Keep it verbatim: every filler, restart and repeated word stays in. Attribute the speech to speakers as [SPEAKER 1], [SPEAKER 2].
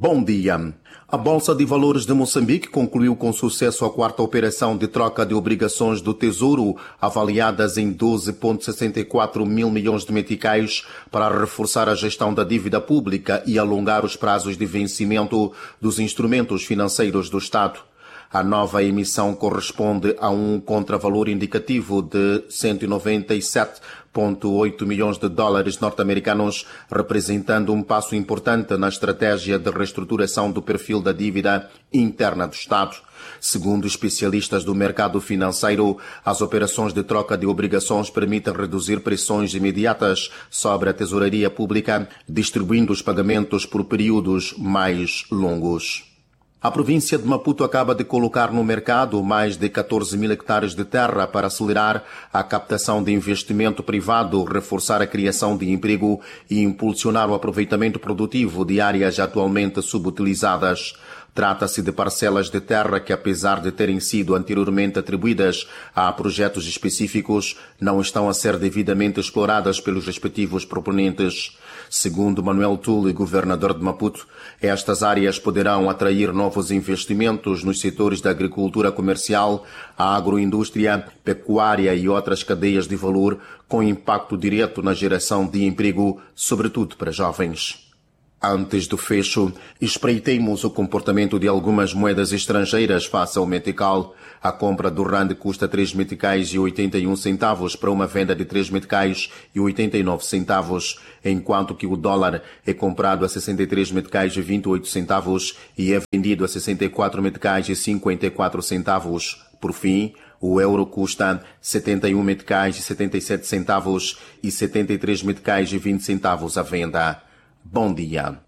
[SPEAKER 1] Bom dia. A Bolsa de Valores de Moçambique concluiu com sucesso a quarta operação de troca de obrigações do Tesouro, avaliadas em doze vírgula sessenta e quatro mil milhões de meticais, para reforçar a gestão da dívida pública e alongar os prazos de vencimento dos instrumentos financeiros do Estado. A nova emissão corresponde a um contravalor indicativo de cento e noventa e sete vírgula oito milhões de dólares norte-americanos, representando um passo importante na estratégia de reestruturação do perfil da dívida interna do Estado. Segundo especialistas do mercado financeiro, as operações de troca de obrigações permitem reduzir pressões imediatas sobre a tesouraria pública, distribuindo os pagamentos por períodos mais longos. A província de Maputo acaba de colocar no mercado mais de catorze mil hectares de terra para acelerar a captação de investimento privado, reforçar a criação de emprego e impulsionar o aproveitamento produtivo de áreas atualmente subutilizadas. Trata-se de parcelas de terra que, apesar de terem sido anteriormente atribuídas a projetos específicos, não estão a ser devidamente exploradas pelos respectivos proponentes. Segundo Manuel Tule, governador de Maputo, estas áreas poderão atrair novos investimentos nos setores da agricultura comercial, a agroindústria, pecuária e outras cadeias de valor, com impacto direto na geração de emprego, sobretudo para jovens. Antes do fecho, espreitemos o comportamento de algumas moedas estrangeiras face ao metical. A compra do rand custa três meticais e oitenta e um centavos para uma venda de três meticais e oitenta e nove centavos, enquanto que o dólar é comprado a sessenta e três meticais e vinte e oito centavos e é vendido a sessenta e quatro meticais e cinquenta e quatro centavos. Por fim, o euro custa setenta e um meticais e setenta e sete centavos e setenta e três meticais e vinte centavos à venda. Bom dia.